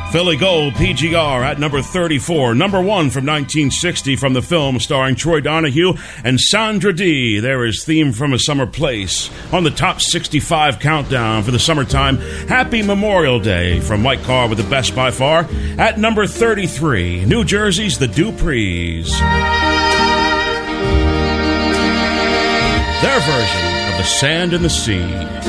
Philly Gold, PGR, at number 34. Number 1 from 1960 from the film starring Troy Donahue and Sandra Dee. There is Theme from a Summer Place. On the top 65 countdown for the summertime, Happy Memorial Day from Mike Carr with the best by far. At number 33, New Jersey's The Duprees. Their version of The Sand and the Sea.